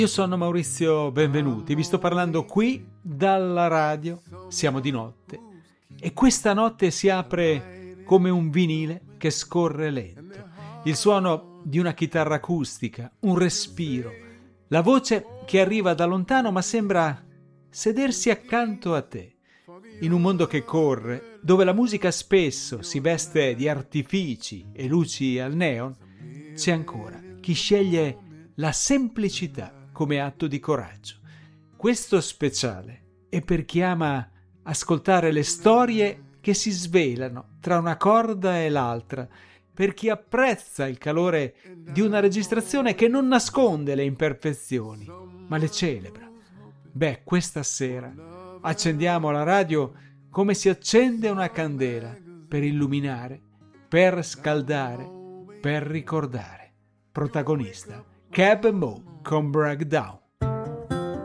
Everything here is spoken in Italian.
Io sono Maurizio Benvenuti, vi sto parlando qui dalla radio, siamo di notte e questa notte si apre come un vinile che scorre lento. Il suono di una chitarra acustica, un respiro, la voce che arriva da lontano ma sembra sedersi accanto a te. In un mondo che corre, dove la musica spesso si veste di artifici e luci al neon, c'è ancora chi sceglie la semplicità come atto di coraggio. Questo speciale è per chi ama ascoltare le storie che si svelano tra una corda e l'altra, per chi apprezza il calore di una registrazione che non nasconde le imperfezioni, ma le celebra. Beh, questa sera accendiamo la radio come si accende una candela per illuminare, per scaldare, per ricordare. Protagonista Cab Mo con Breakdown.